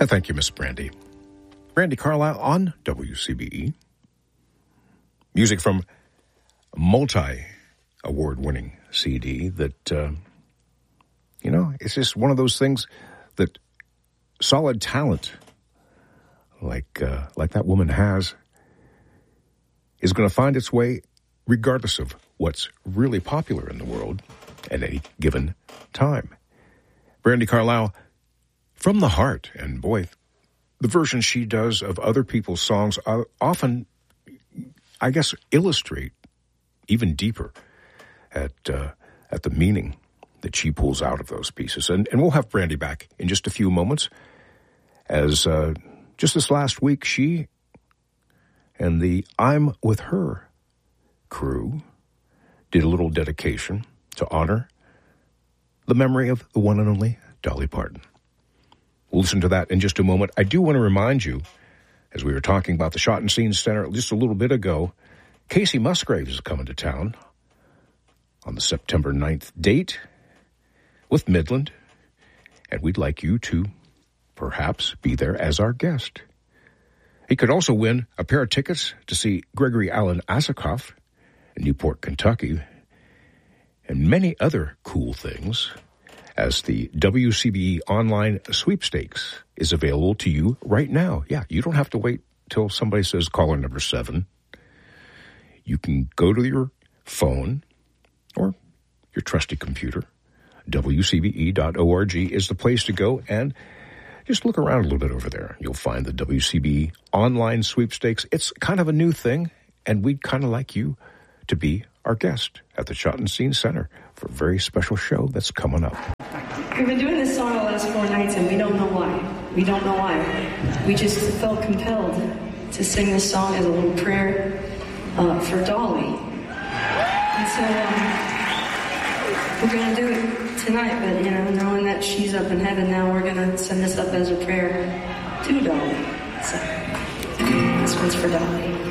Thank you, Miss Brandy. Brandy Carlisle on WCBE. Music from a multi-award-winning CD that, it's just one of those things that solid talent like that woman has is going to find its way regardless of what's really popular in the world at any given time. Brandy Carlisle, from the heart, and boy, the version she does of other people's songs often, I guess, illustrate even deeper at the meaning that she pulls out of those pieces. And we'll have Brandy back in just a few moments, as just this last week, she and the I'm With Her crew did a little dedication to honor the memory of the one and only Dolly Parton. We'll listen to that in just a moment. I do want to remind you, as we were talking about the Schottenstein Center just a little bit ago, Casey Musgraves is coming to town on the September 9th date with Midland, and we'd like you to perhaps be there as our guest. He could also win a pair of tickets to see Gregory Alan Asakoff in Newport, Kentucky, and many other cool things, as the WCBE online sweepstakes is available to you right now. Yeah, you don't have to wait till somebody says caller number 7. You can go to your phone or your trusty computer. WCBE.org is the place to go, and just look around a little bit over there. You'll find the WCBE online sweepstakes. It's kind of a new thing, and we'd kind of like you to be our guest at the Schottenstein Center for a very special show that's coming up. We've been doing this song the last 4 nights, and we don't know why. We don't know why. We just felt compelled to sing this song as a little prayer for Dolly. And so we're going to do it tonight, but, knowing that she's up in heaven now, we're going to send this up as a prayer to Dolly. So this one's for Dolly.